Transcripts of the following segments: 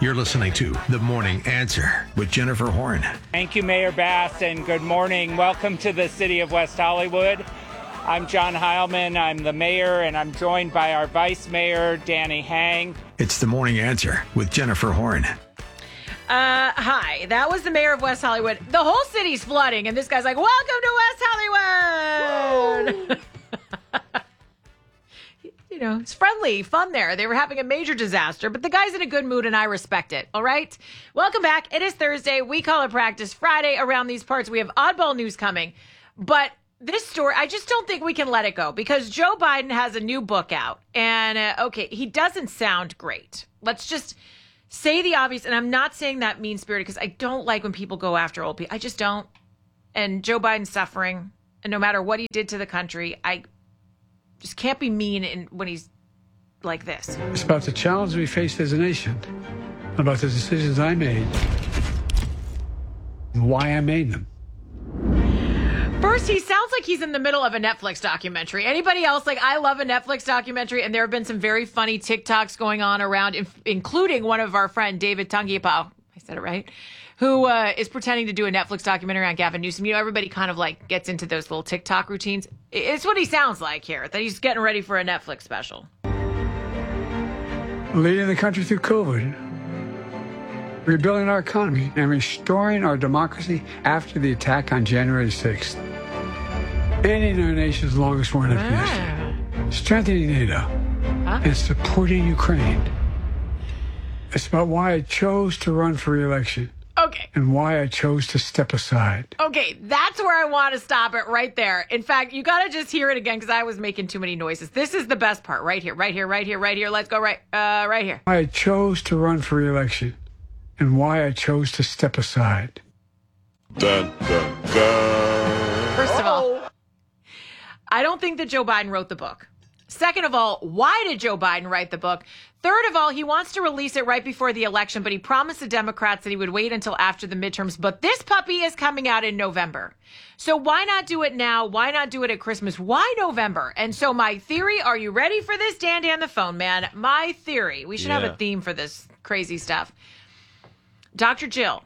You're listening to The Morning Answer with Jennifer Horn. Thank you, Mayor Bass, and good morning. Welcome to the city of West Hollywood. I'm John Heilman. I'm the mayor, and I'm joined by our vice mayor, Danny Hang. It's The Morning Answer with Jennifer Horn. Hi, that was the mayor of West Hollywood. The whole city's flooding, and this guy's like, welcome to West Hollywood! You know, it's friendly, fun there. They were having a major disaster, but the guy's in a good mood, and I respect it, all right? Welcome back. It is Thursday. We call it Practice Friday around these parts. We have oddball news coming, but this story, I just don't think we can let it go because Joe Biden has a new book out, and, okay, he doesn't sound great. Let's just say the obvious, and I'm not saying that mean-spirited because I don't like when people go after old people. I just don't. And Joe Biden's suffering, and no matter what he did to the country, I just can't be mean when he's like this. It's about the challenge we faced as a nation, about the decisions I made, and why I made them. First, he sounds like he's in the middle of a Netflix documentary. Anybody else? Like, I love a Netflix documentary, and there have been some very funny TikToks going on around, including one of our friend, David Tungiapau, I said it right, who is pretending to do a Netflix documentary on Gavin Newsom. You know, everybody kind of like gets into those little TikTok routines. It's what he sounds like here, that he's getting ready for a Netflix special. Leading the country through COVID, rebuilding our economy, and restoring our democracy after the attack on January 6th. Ending our nation's longest war in Afghanistan. Strengthening NATO. And supporting Ukraine. It's about why I chose to run for re-election. Okay. And why I chose to step aside. Okay, that's where I want to stop it right there. In fact, you got to just hear it again because I was making too many noises. This is the best part. Right here, right here, right here, right here. Let's go right here. Why I chose to run for re-election. And why I chose to step aside. Dun, dun, dun. First of all, I don't think that Joe Biden wrote the book. Second of all, why did Joe Biden write the book? Third of all, he wants to release it right before the election, but he promised the Democrats that he would wait until after the midterms. But this puppy is coming out in November. So why not do it now? Why not do it at Christmas? Why November? And so my theory, are you ready for this? Dandy on the phone, man. My theory, we should have a theme for this crazy stuff. Dr. Jill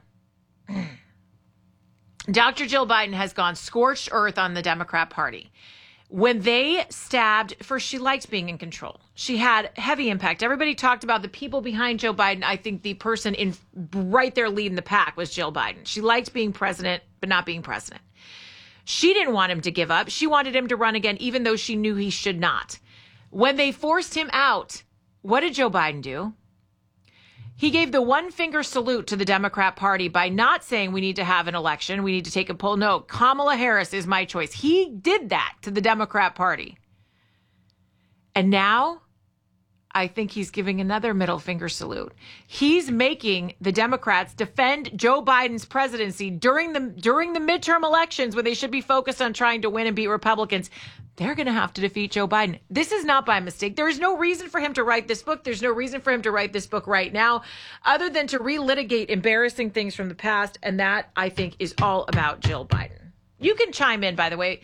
Biden has gone scorched earth on the Democrat Party. When they stabbed, first, she liked being in control. She had heavy impact. Everybody talked about the people behind Joe Biden. I think the person in right there leading the pack was Jill Biden. She liked being president, but not being president. She didn't want him to give up. She wanted him to run again, even though she knew he should not. When they forced him out, what did Joe Biden do? He gave the one finger salute to the Democrat Party by not saying we need to have an election. We need to take a poll. No, Kamala Harris is my choice. He did that to the Democrat Party. And now I think he's giving another middle finger salute. He's making the Democrats defend Joe Biden's presidency during the midterm elections when they should be focused on trying to win and beat Republicans. They're going to have to defeat Joe Biden. This is not by mistake. There is no reason for him to write this book. There's no reason for him to write this book right now other than to relitigate embarrassing things from the past. And that, I think, is all about Jill Biden. You can chime in, by the way,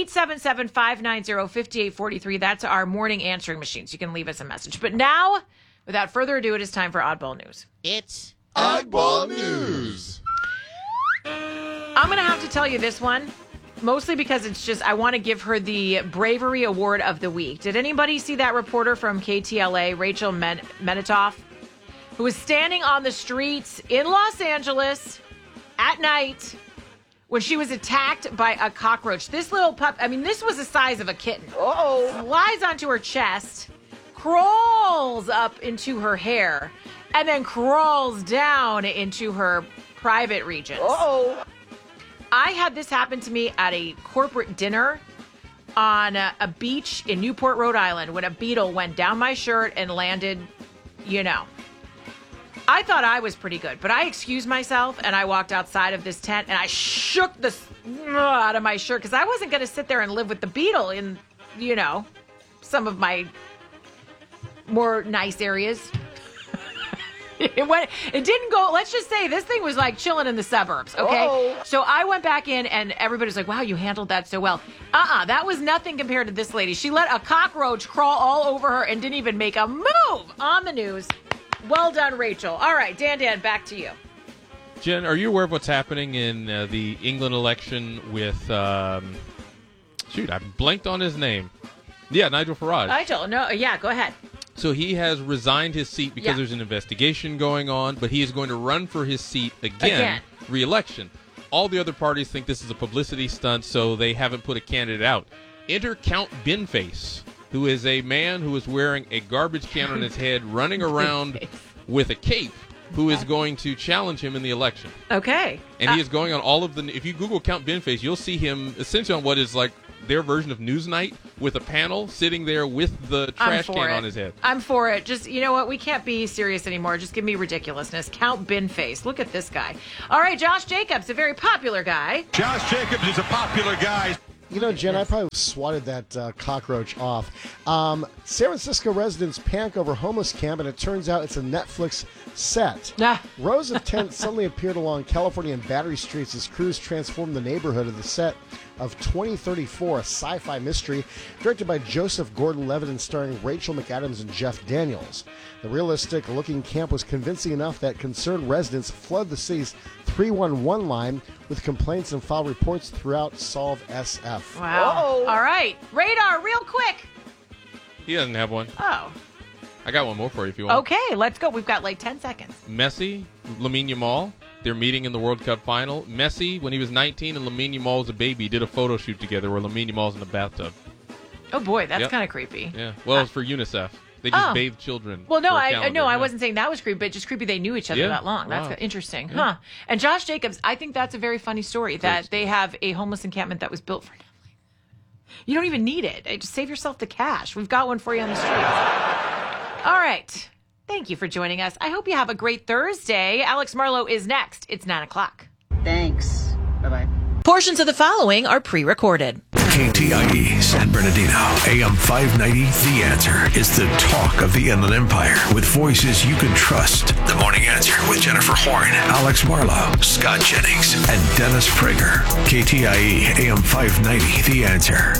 877-590-5843. That's our morning answering machines. You can leave us a message. But now, without further ado, it is time for Oddball News. It's Oddball News. I'm going to have to tell you this one, mostly because it's just, I want to give her the Bravery Award of the Week. Did anybody see that reporter from KTLA, Rachel Menitoff, who was standing on the streets in Los Angeles at night when she was attacked by a cockroach? This little pup, I mean, this was the size of a kitten. Flies onto her chest, crawls up into her hair, and then crawls down into her private regions. I had this happen to me at a corporate dinner on a beach in Newport, Rhode Island, when a beetle went down my shirt and landed, you know. I thought I was pretty good, but I excused myself and I walked outside of this tent and I shook the out of my shirt because I wasn't going to sit there and live with the beetle in, you know, some of my more nice areas. It didn't go, let's just say this thing was like chilling in the suburbs, okay? Uh-oh. So I went back in and everybody's like, wow, you handled that so well. That was nothing compared to this lady. She let a cockroach crawl all over her and didn't even make a move on the news. Well done, Rachel. All right, Dan, back to you. Jen, are you aware of what's happening in the England election with, I blanked on his name. Yeah, Nigel Farage. Go ahead. So he has resigned his seat because there's an investigation going on, but he is going to run for his seat again. Re-election. All the other parties think this is a publicity stunt, so they haven't put a candidate out. Enter Count Binface, who is a man who is wearing a garbage can on his head, running around with a cape, who is going to challenge him in the election. Okay. And he is going on all of the... If you Google Count Binface, you'll see him essentially on what is like their version of Newsnight with a panel sitting there with the trash can on his head. I'm for it. Just, you know what? We can't be serious anymore. Just give me ridiculousness. Count Binface. Look at this guy. All right, Josh Jacobs, a very popular guy. Josh Jacobs is a popular guy. You know, Jen, I probably swatted that cockroach off. San Francisco residents panic over homeless camp, and it turns out it's a Netflix set. Rows of tents suddenly appeared along California and Battery Streets as crews transformed the neighborhood of the set of 2034, a sci-fi mystery directed by Joseph Gordon-Levitt and starring Rachel McAdams and Jeff Daniels. The realistic-looking camp was convincing enough that concerned residents flooded the city's 311 line with complaints and filed reports throughout Solve SF. Wow. Whoa. All right. Radar, real quick. He doesn't have one. Oh. I got one more for you if you want. Okay, let's go. We've got like 10 seconds. Messi, Lamine Yamal, they're meeting in the World Cup final. Messi, when he was 19 and Lamine Yamal was a baby, did a photo shoot together where Lamine Yamal's in a bathtub. Oh, boy, that's kind of creepy. Yeah. Well, it's for UNICEF. They just bathe children. Well, no, I wasn't saying that was creepy, but just creepy they knew each other that long. That's interesting. Huh. And Josh Jacobs, I think that's a very funny story that they have a homeless encampment that was built for nothing. You don't even need it. Just save yourself the cash. We've got one for you on the streets. All right. Thank you for joining us. I hope you have a great Thursday. Alex Marlowe is next. It's 9 o'clock. Thanks. Bye-bye. Portions of the following are pre-recorded. KTIE San Bernardino, AM 590, The Answer is the talk of the Inland Empire with voices you can trust. The Morning Answer with Jennifer Horn, Alex Marlowe, Scott Jennings, and Dennis Prager. KTIE AM 590, The Answer.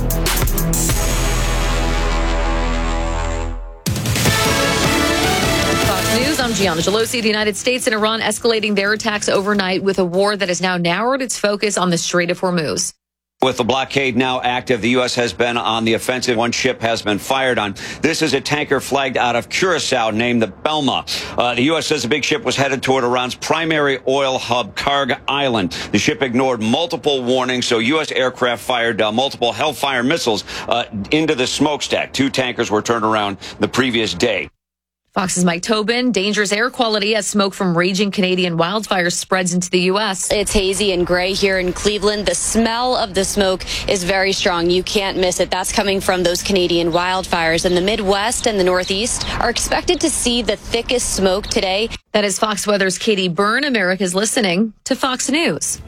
News. I'm Gianna Gelosi. The United States and Iran escalating their attacks overnight with a war that has now narrowed its focus on the Strait of Hormuz. With the blockade now active, the U.S. has been on the offensive. One ship has been fired on. This is a tanker flagged out of Curacao named the Belma. The U.S. says the big ship was headed toward Iran's primary oil hub, Karg Island. The ship ignored multiple warnings, so U.S. aircraft fired multiple Hellfire missiles into the smokestack. 2 tankers were turned around the previous day. Fox's Mike Tobin, dangerous air quality as smoke from raging Canadian wildfires spreads into the U.S. It's hazy and gray here in Cleveland. The smell of the smoke is very strong. You can't miss it. That's coming from those Canadian wildfires. And the Midwest and the Northeast are expected to see the thickest smoke today. That is Fox Weather's Katie Byrne. America's listening to Fox News.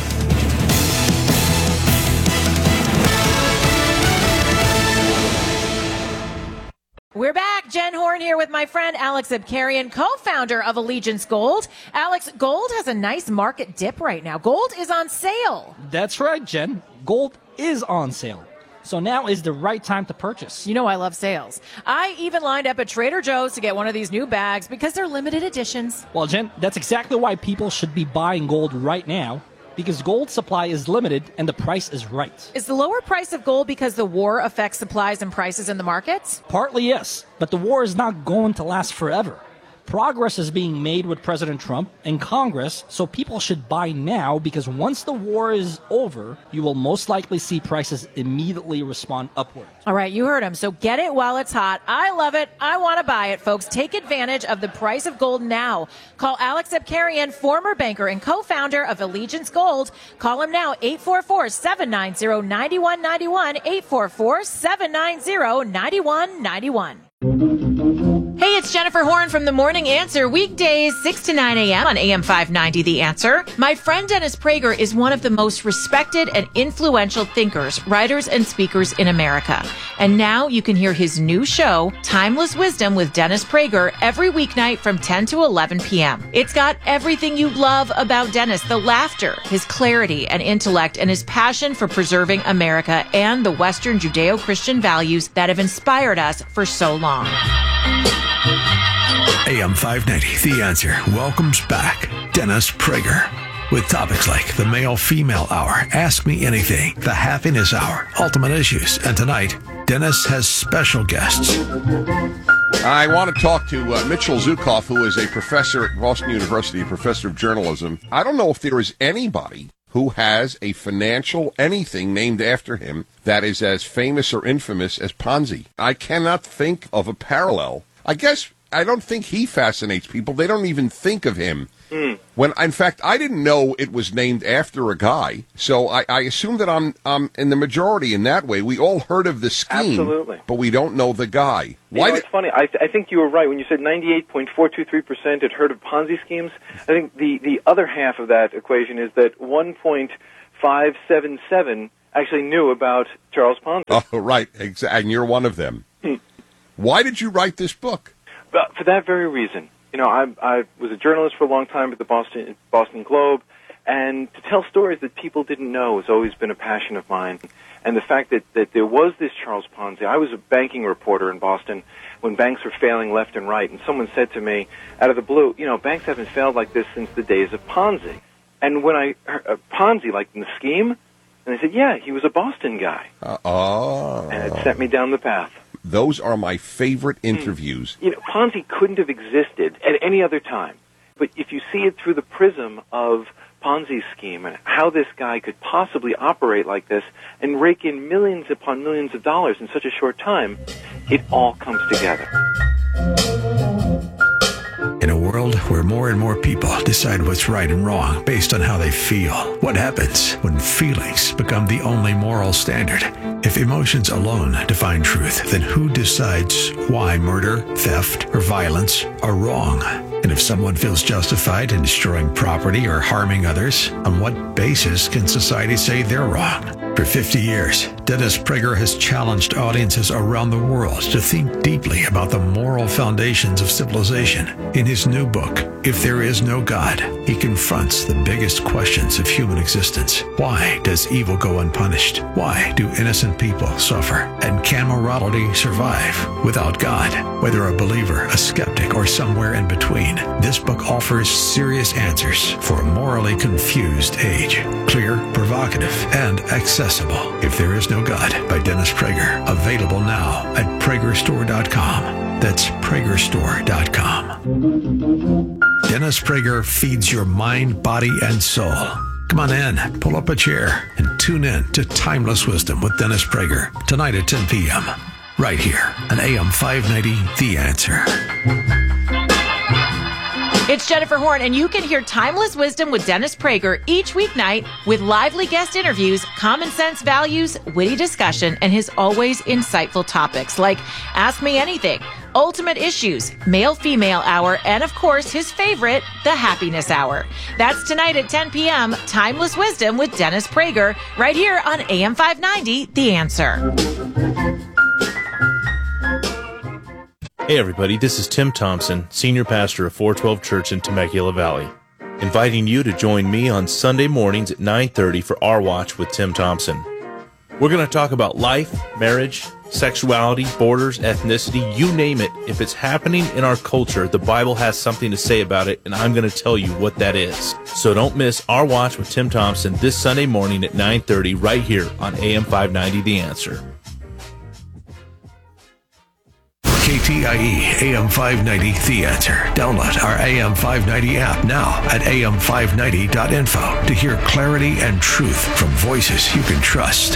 We're back. Jen Horn here with my friend Alex Abkarian, co-founder of Allegiance Gold. Alex, gold has a nice market dip right now. Gold is on sale. That's right, Jen. Gold is on sale. So now is the right time to purchase. You know I love sales. I even lined up at Trader Joe's to get one of these new bags because they're limited editions. Well, Jen, that's exactly why people should be buying gold right now. Because gold supply is limited and the price is right. Is the lower price of gold because the war affects supplies and prices in the markets? Partly, yes. But the war is not going to last forever. Progress is being made with President Trump and Congress, so people should buy now because once the war is over, you will most likely see prices immediately respond upward. All right, you heard him. So get it while it's hot. I love it. I want to buy it, folks. Take advantage of the price of gold now. Call Alex Abkarian, former banker and co-founder of Allegiance Gold. Call him now, 844-790-9191, 844-790-9191. Hey, it's Jennifer Horn from The Morning Answer, weekdays 6 to 9 a.m. on AM 590, The Answer. My friend Dennis Prager is one of the most respected and influential thinkers, writers, and speakers in America. And now you can hear his new show, Timeless Wisdom with Dennis Prager, every weeknight from 10 to 11 p.m. It's got everything you love about Dennis, the laughter, his clarity and intellect, and his passion for preserving America and the Western Judeo-Christian values that have inspired us for so long. AM 590, The Answer, welcomes back Dennis Prager. With topics like the male-female hour, Ask Me Anything, the happiness hour, ultimate issues, and tonight, Dennis has special guests. I want to talk to Mitchell Zukoff, who is a professor at Boston University, a professor of journalism. I don't know if there is anybody who has a financial anything named after him that is as famous or infamous as Ponzi. I cannot think of a parallel. I guess I don't think he fascinates people. They don't even think of him. When, in fact, I didn't know it was named after a guy, so I assume that I'm in the majority in that way. We all heard of the scheme, absolutely, but we don't know the guy. It's funny. I think you were right when you said 98.423% had heard of Ponzi schemes. I think the other half of that equation is that 1.577 actually knew about Charles Ponzi. Oh, right, and you're one of them. Why did you write this book? For that very reason. You know, I was a journalist for a long time at the Boston Globe, and to tell stories that people didn't know has always been a passion of mine. And the fact that there was this Charles Ponzi, I was a banking reporter in Boston when banks were failing left and right, and someone said to me, out of the blue, you know, banks haven't failed like this since the days of Ponzi. And when I heard Ponzi, like in the scheme, and I said, yeah, he was a Boston guy. And it sent me down the path. Those are my favorite interviews. You know, Ponzi couldn't have existed at any other time. But if you see it through the prism of Ponzi's scheme and how this guy could possibly operate like this and rake in millions upon millions of dollars in such a short time, it all comes together. In a world where more and more people decide what's right and wrong based on how they feel, what happens when feelings become the only moral standard? If emotions alone define truth, then who decides why murder, theft, or violence are wrong? And if someone feels justified in destroying property or harming others, on what basis can society say they're wrong? For 50 years, Dennis Prager has challenged audiences around the world to think deeply about the moral foundations of civilization. In his new book, If There Is No God, he confronts the biggest questions of human existence. Why does evil go unpunished? Why do innocent people suffer? And can morality survive without God? Whether a believer, a skeptic, or somewhere in between, this book offers serious answers for a morally confused age. Clear, provocative, and accessible. If There Is No God by Dennis Prager. Available now at PragerStore.com. That's PragerStore.com. Dennis Prager feeds your mind, body, and soul. Come on in, pull up a chair, and tune in to Timeless Wisdom with Dennis Prager tonight at 10 p.m. right here on AM 590, The Answer. It's Jennifer Horn, and you can hear Timeless Wisdom with Dennis Prager each weeknight with lively guest interviews, common sense values, witty discussion, and his always insightful topics like Ask Me Anything, Ultimate Issues, Male-Female Hour, and of course, his favorite, the Happiness Hour. That's tonight at 10 p.m., Timeless Wisdom with Dennis Prager, right here on AM 590, The Answer. Hey everybody, this is Tim Thompson, Senior Pastor of 412 Church in Temecula Valley, inviting you to join me on Sunday mornings at 9:30 for Our Watch with Tim Thompson. We're going to talk about life, marriage, sexuality, borders, ethnicity, you name it. If it's happening in our culture, the Bible has something to say about it, and I'm going to tell you what that is. So don't miss Our Watch with Tim Thompson this Sunday morning at 9:30 right here on AM 590 The Answer. KTIE AM 590 The Answer. Download our AM 590 app now at am590.info to hear clarity and truth from voices you can trust.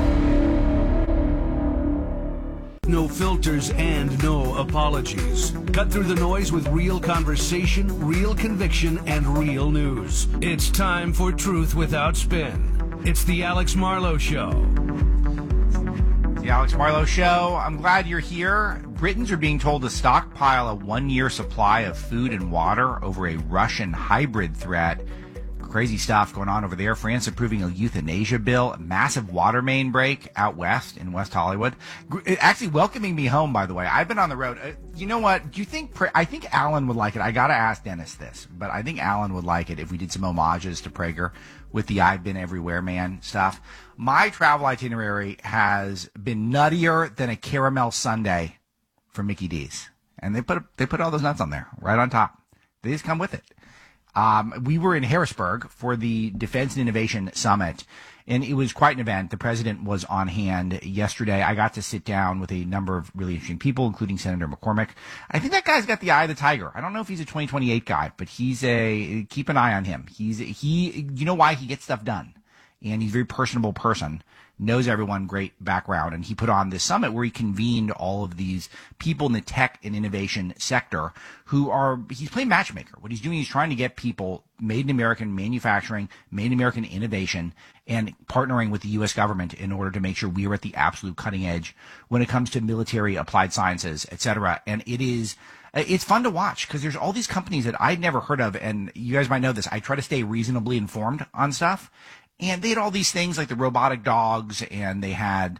No filters and no apologies. Cut through the noise with real conversation, real conviction, and real news. It's time for Truth Without Spin. It's the Alex Marlowe Show. The Alex Marlowe Show. I'm glad you're here. Britons are being told to stockpile a one-year supply of food and water over a Russian hybrid threat. Crazy stuff going on over there. France approving a euthanasia bill. A massive water main break out west in West Hollywood. Actually welcoming me home, by the way. I've been on the road. You know what? Do you think? I think Alan would like it. I got to ask Dennis this, but I think Alan would like it if we did some homages to Prager with the I've Been Everywhere Man stuff. My travel itinerary has been nuttier than a caramel sundae for Mickey D's. And they put all those nuts on there, right on top. They just come with it. We were in Harrisburg for the Defense and Innovation Summit, and it was quite an event. The president was on hand yesterday. I got to sit down with a number of really interesting people, including Senator McCormick. I think that guy's got the eye of the tiger. I don't know if he's a 2028 guy, but keep an eye on him. You know why he gets stuff done. And he's a very personable person, knows everyone, great background. And he put on this summit where he convened all of these people in the tech and innovation sector he's playing matchmaker. What he's doing, he's trying to get people made in American manufacturing, made in American innovation, and partnering with the U.S. government in order to make sure we are at the absolute cutting edge when it comes to military, applied sciences, et cetera. And it's fun to watch because there's all these companies that I'd never heard of. And you guys might know this. I try to stay reasonably informed on stuff. And they had all these things like the robotic dogs, and they had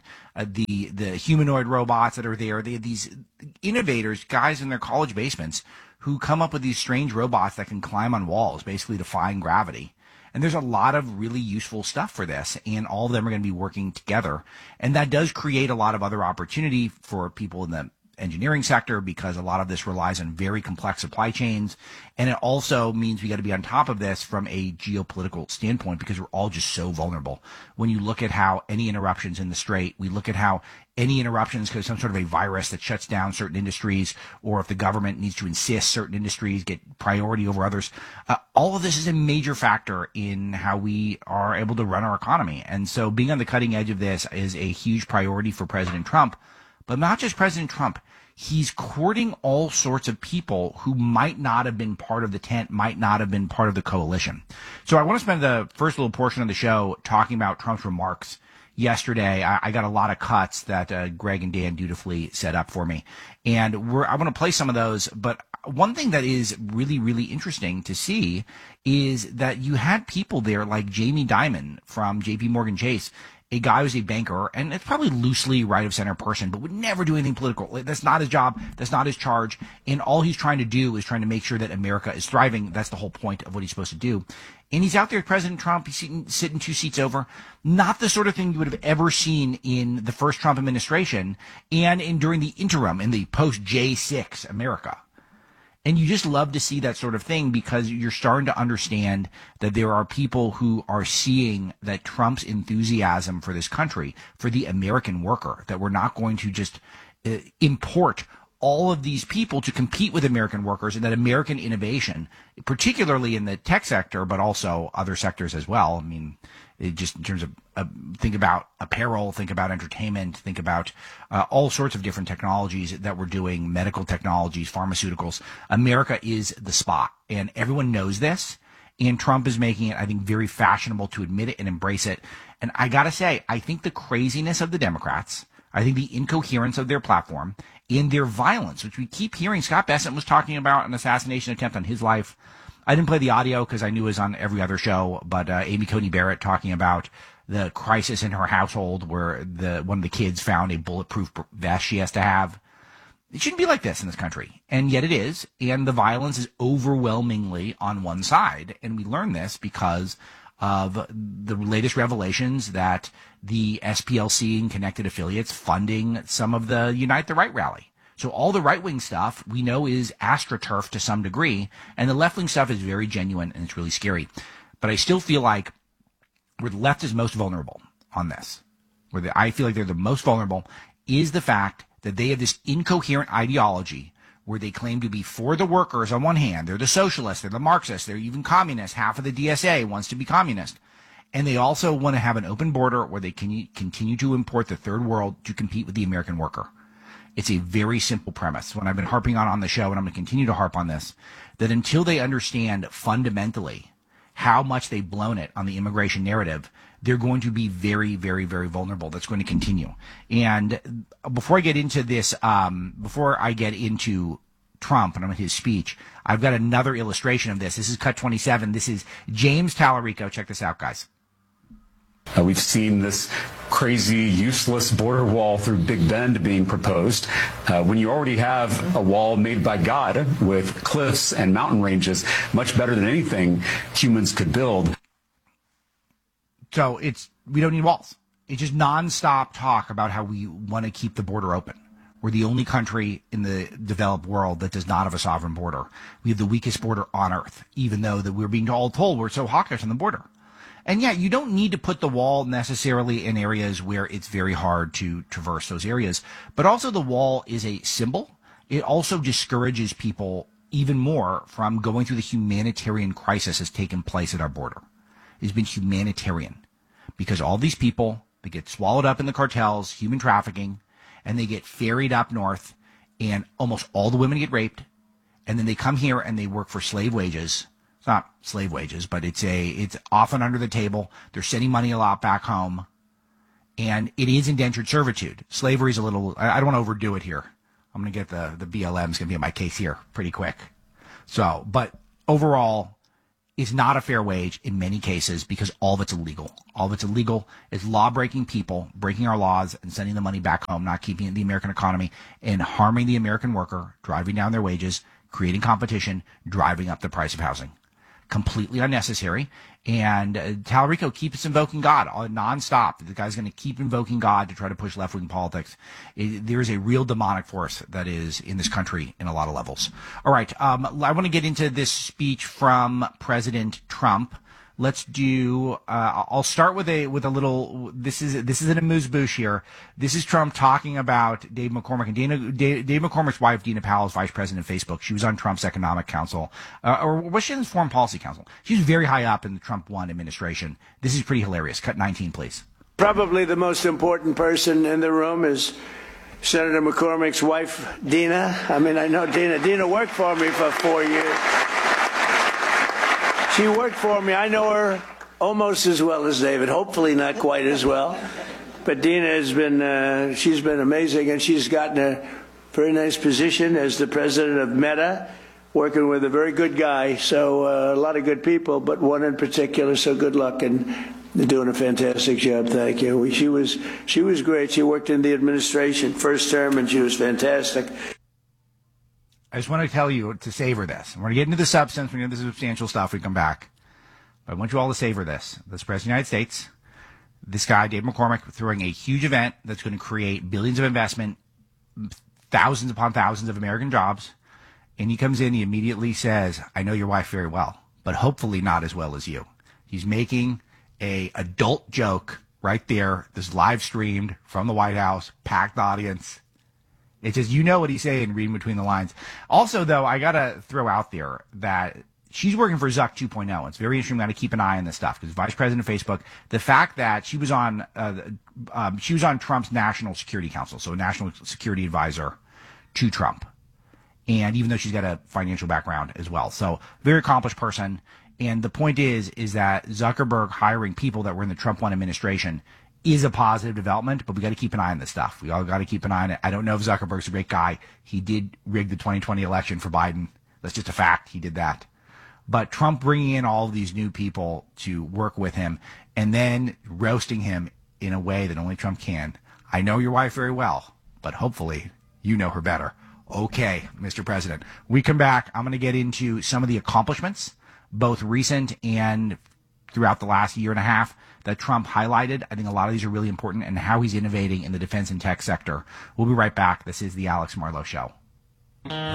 the humanoid robots that are there. They had these innovators, guys in their college basements, who come up with these strange robots that can climb on walls, basically defying gravity. And there's a lot of really useful stuff for this, and all of them are going to be working together. And that does create a lot of other opportunity for people in the engineering sector because a lot of this relies on very complex supply chains. And it also means we got to be on top of this from a geopolitical standpoint because we're all just so vulnerable. When you look at how any interruptions in the Strait, we look at how any interruptions because some sort of a virus that shuts down certain industries, or if the government needs to insist certain industries get priority over others, all of this is a major factor in how we are able to run our economy. And so being on the cutting edge of this is a huge priority for President Trump. But not just President Trump. He's courting all sorts of people who might not have been part of the tent, might not have been part of the coalition. So I want to spend the first little portion of the show talking about Trump's remarks yesterday. I got a lot of cuts that Greg and Dan dutifully set up for me. And I want to play some of those. But one thing that is really, really interesting to see is that you had people there like Jamie Dimon from J.P. Morgan Chase, a guy who's a banker, and it's probably loosely right-of-center person, but would never do anything political. That's not his job. That's not his charge. And all he's trying to do is trying to make sure that America is thriving. That's the whole point of what he's supposed to do. And he's out there, President Trump, he's sitting 2 seats over. Not the sort of thing you would have ever seen in the first Trump administration and during the interim in the post-J6 America. And you just love to see that sort of thing because you're starting to understand that there are people who are seeing that Trump's enthusiasm for this country, for the American worker, that we're not going to just import all of these people to compete with American workers, and that American innovation, particularly in the tech sector, but also other sectors as well. I mean, just in terms of think about apparel, think about entertainment, think about all sorts of different technologies that we're doing, medical technologies, pharmaceuticals. America is the spot, and everyone knows this. And Trump is making it, I think, very fashionable to admit it and embrace it. And I got to say, I think the craziness of the Democrats, I think the incoherence of their platform, in their violence, which we keep hearing. Scott Bessent was talking about an assassination attempt on his life. I didn't play the audio because I knew it was on every other show, but Amy Coney Barrett talking about the crisis in her household where one of the kids found a bulletproof vest she has to have. It shouldn't be like this in this country, and yet it is, and the violence is overwhelmingly on one side, and we learn this because of the latest revelations that the SPLC and connected affiliates funding some of the Unite the Right rally. So all the right-wing stuff we know is AstroTurf to some degree, and the left-wing stuff is very genuine, and it's really scary. But I still feel like where the left is most vulnerable on this, I feel like they're the most vulnerable, is the fact that they have this incoherent ideology where they claim to be for the workers on one hand. They're the socialists, they're the Marxists, they're even communists. Half of the DSA wants to be communist. And they also want to have an open border where they can continue to import the third world to compete with the American worker. It's a very simple premise. When I've been harping on the show, and I'm going to continue to harp on this, that until they understand fundamentally how much they've blown it on the immigration narrative, they're going to be very, very, very vulnerable. That's going to continue. And before I get into this, before I get into Trump and his speech, I've got another illustration of this. This is Cut 27. This is James Tallarico. Check this out, guys. We've seen this crazy, useless border wall through Big Bend being proposed when you already have a wall made by God with cliffs and mountain ranges, much better than anything humans could build. So we don't need walls. It's just nonstop talk about how we want to keep the border open. We're the only country in the developed world that does not have a sovereign border. We have the weakest border on earth, even though that we're being all told we're so hawkish on the border. And yeah, you don't need to put the wall necessarily in areas where it's very hard to traverse those areas. But also the wall is a symbol. It also discourages people even more from going through the humanitarian crisis that's taken place at our border. It's been humanitarian because all these people, they get swallowed up in the cartels, human trafficking, and they get ferried up north, and almost all the women get raped, and then they come here and they work for slave wages. It's not slave wages, but it's often under the table. They're sending money a lot back home, and it is indentured servitude. Slavery is a little, I don't want to overdo it here. I'm going to get the BLM's going to be on my case here pretty quick. So, but overall, it's not a fair wage in many cases because all of it's illegal. All of it's illegal is law-breaking people, breaking our laws and sending the money back home, not keeping the American economy, and harming the American worker, driving down their wages, creating competition, driving up the price of housing. Completely unnecessary. And Talarico keeps invoking God nonstop. The guy's going to keep invoking God to try to push left-wing politics. There is a real demonic force that is in this country in a lot of levels. All right. I want to get into this speech from President Trump. Let's do, I'll start with a little, this is an amuse-bouche here. This is Trump talking about Dave McCormick. And Dave McCormick's wife, Dina Powell, is vice president of Facebook. She was on Trump's economic council, or was she in his foreign policy council? She was very high up in the Trump 1 administration. This is pretty hilarious. Cut 19, please. Probably the most important person in the room is Senator McCormick's wife, Dina. I mean, I know Dina. Dina worked for me for 4 years. She worked for me. I know her almost as well as David. Hopefully not quite as well. But Dina has been, she's been amazing, and she's gotten a very nice position as the president of Meta, working with a very good guy. So a lot of good people, but one in particular. So good luck, and they're doing a fantastic job. Thank you. She was great. She worked in the administration first term, and she was fantastic. I just want to tell you to savor this. We're going to get into the substance. We're going to get into the substantial stuff. We come back. But I want you all to savor this. This President of the United States, this guy, Dave McCormick, throwing a huge event that's going to create billions of investment, thousands upon thousands of American jobs. And he comes in, he immediately says, I know your wife very well, but hopefully not as well as you. He's making a adult joke right there. This live streamed from the White House, packed audience. It's just, you know what he's saying, reading between the lines. Also, though, I got to throw out there that she's working for Zuck 2.0. It's very interesting. We got to keep an eye on this stuff because vice president of Facebook, the fact that she was on Trump's National Security Council, so a national security advisor to Trump. And even though she's got a financial background as well. So very accomplished person. And the point is that Zuckerberg hiring people that were in the Trump 1 administration is a positive development, but we got to keep an eye on this stuff. We all got to keep an eye on it. I don't know if Zuckerberg's a great guy. He did rig the 2020 election for Biden. That's just a fact. He did that. But Trump bringing in all of these new people to work with him and then roasting him in a way that only Trump can. I know your wife very well, but hopefully you know her better. Okay, Mr. President. We come back. I'm going to get into some of the accomplishments, both recent and throughout the last year and a half, that Trump highlighted. I think a lot of these are really important, and how he's innovating in the defense and tech sector. We'll be right back. This is the Alex Marlowe Show.